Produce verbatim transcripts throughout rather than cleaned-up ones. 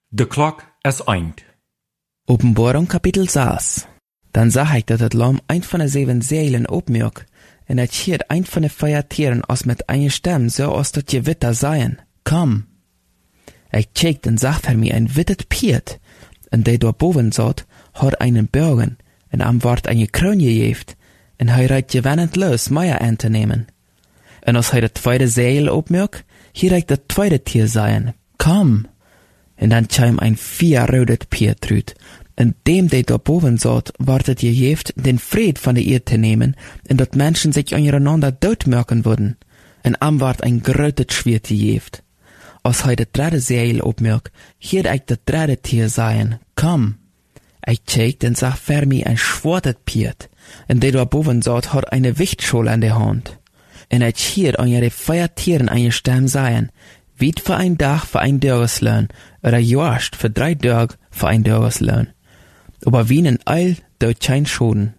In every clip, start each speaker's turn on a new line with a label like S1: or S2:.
S1: De klok is eind.
S2: Openbaring kapitel zes. Dan zag ik dat het lam een van de zeven zeilen opmerk, en het schiet een van de vier tieren als met een stem, zo als dat je witte zeien, kom. Ik checkte en zag voor mij een wittet Piet, en die daarboven zat, had einen Bergen, en am ward een kroon gegeven, en hij reikt gewennend los, mij aan te nemen. En als hij de tweede zeil opmerk, hier reikt het tweede tier zeien, kom. En dan kwam een vierrodet Piet uit, en dem die daarboven zat, werd het gegeven, den vrede van de eerd te nemen, en dat mensen zich ondereinander doodmerken worden. En am werd een groot Schwert gegeven. Als hij de derde zeil opmerk, hier ik de derde tier zeien, kom. Ik checkte en zag voor mij een schwartet Piet, en die daarboven zat, had eine Wichtschol aan de hand. En ik schiet onder de vier tieren een stem zeien, wit voor een dag voor een Dagesloon, oder juist voor drei Tage voor een Dagesloon. Aber wie een eil doet geen schoden.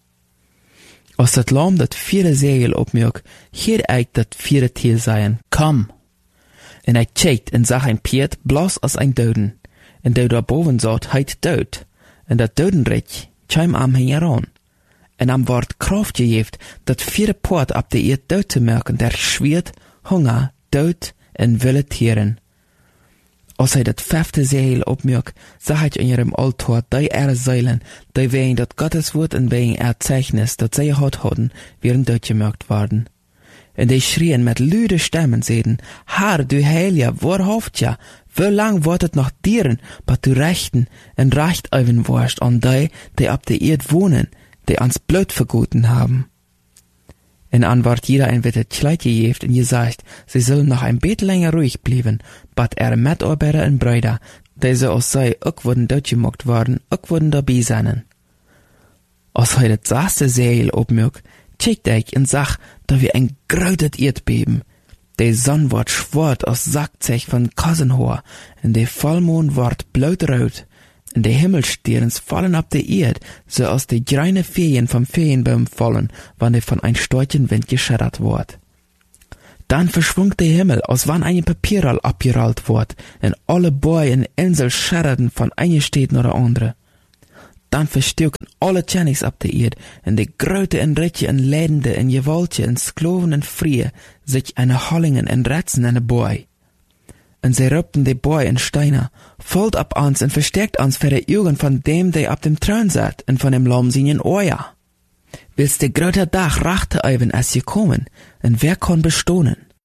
S2: Als dat lam dat vierde zeil opmerk, hier ik dat vierde tier zeien, kom. En ik checkte en zag een Piet bloos als een doden, en die daarboven zat, heit dood, en dat dodenrich kwam am heran. En am word kracht gegeven, dat vierde poort op de eerd dood te merken, der schwert, hunger, dood en wilde tieren. Als hij dat vijfde zeil opmerk, zag ik in ihrem altaar die er zeilen, die wegen dat Gottes woord en wegen er Zeichnis, dat zij gehad hadden, wären doodgemerkt worden. En die schrien met luide stemmen, zeiden, Herr, du Heilige, waarhaft ja, wie lang wordt het nog dieren, wat du rechten en recht even worst an die, die op de eerd wohnen, die ans Blut vergoten haben. En an wordt jeder ein wittet Kleid gegeven en gesagt, sie sollen noch ein beetje länger ruhig bleiben, bat er Mitarbeiter en Brüder, die so als zij ook worden doodgemokt worden, ook worden dabei zijn. Als hij het zesde zeil opmerk, checkte ik en zag, dat we een groot Erdbeben. De zon wordt zwart als Sackzech van Kassenhoor, en de Vollmond wordt bloedrood, en de Himmelsterns vallen op de Erd, zoals de kleine Ferien vom Ferienbaum fallen, wanneer von ein storchen Wind geschädert wordt. Dan verschwungt de Himmel, als wann ein Papierroll abgerollt wordt, en alle Bäume en Insel schäderten von eine Stadt naar de andere. Dan verstukken alle Tjennings op de Erd, en de grote en ritje en leidende en gewaltje en skloven en vrije, zich eine Hollingen en retsen en de Boy. En zij rupten de Boy en Steiner, volgt op ons en verstärkt ons voor de Augen van dem, die op dem Thron zat, en van dem Lamm zijn Oja. Willst de grote dag rachte even als je komen, en wer kon bestonen?